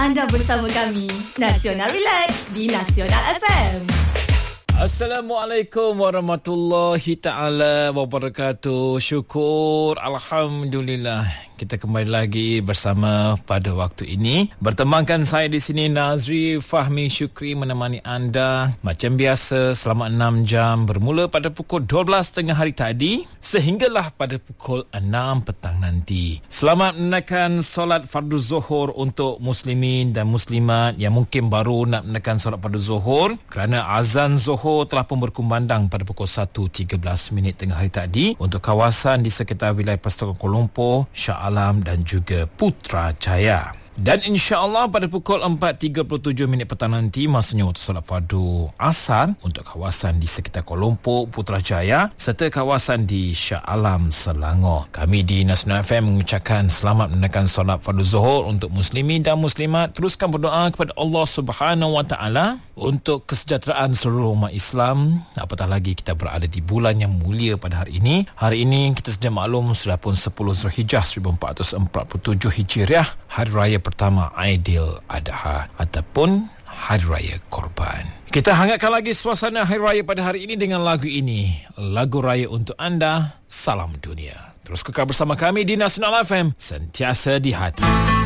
Anda bersama kami, Nasional Relax di Nasional FM. Assalamualaikum warahmatullahi ta'ala wabarakatuh. Syukur, Alhamdulillah. Kita kembali lagi bersama pada waktu ini. Bertemankan saya di sini Nazri Fahmi Syukri menemani anda macam biasa selama 6 jam bermula pada pukul 12.30 hari tadi sehinggalah pada pukul 6 petang nanti. Selamat menunaikan solat fardu zuhur untuk muslimin dan muslimat yang mungkin baru nak menunaikan solat fardu zuhur kerana azan zuhur telah pun berkumandang pada pukul 1.13 tengah hari tadi untuk kawasan di sekitar wilayah Persekitaran Kuala Lumpur, Shah Alam dan juga Putrajaya. Dan insya-Allah pada pukul 4.37 petang nanti masanya waktu solat fardu asar untuk kawasan di sekitar Kuala Lumpur, Putrajaya serta kawasan di Shah Alam, Selangor. Kami di Nasional FM mengucapkan selamat menunaikan solat fardu zuhur untuk muslimin dan muslimat. Teruskan berdoa kepada Allah Subhanahu Wa Taala untuk kesejahteraan seluruh umat Islam. Apatah lagi kita berada di bulan yang mulia pada hari ini. Hari ini kita sedia maklum sudah pun 10 Zulhijjah 1447 Hijriah, hari raya pertama Aidil Adha ataupun Hari Raya Korban. Kita hangatkan lagi suasana Hari Raya pada hari ini dengan lagu ini. Lagu raya untuk anda, Salam Dunia. Terus kekal bersama kami di Nasional FM, sentiasa di hati.